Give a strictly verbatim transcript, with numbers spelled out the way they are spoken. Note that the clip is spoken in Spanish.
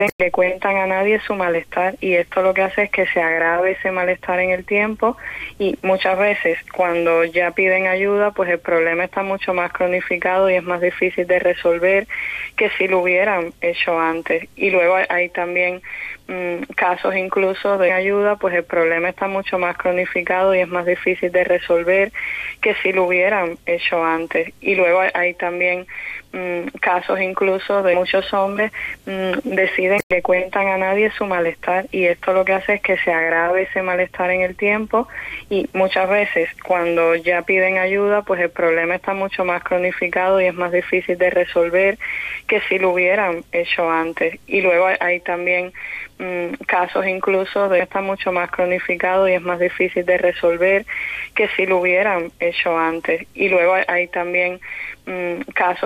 le cuentan a nadie su malestar y esto lo que hace es que se agrave ese malestar en el tiempo y muchas veces cuando ya piden ayuda pues el problema está mucho más cronificado y es más difícil de resolver que si lo hubieran hecho antes. Y luego hay también mmm, casos incluso de ayuda pues el problema está mucho más cronificado y es más difícil de resolver que si lo hubieran hecho antes. Y luego hay también mmm, casos incluso de muchos hombres mmm, deciden que le cuentan a nadie su malestar y esto lo que hace es que se agrave ese malestar en el tiempo y muchas veces cuando ya piden ayuda pues el problema está mucho más cronificado y es más difícil de resolver que si lo hubieran hecho antes. Y luego hay también mmm, casos incluso de está mucho más cronificado y es más difícil de resolver que si lo hubieran hecho antes. Y luego hay también mmm, casos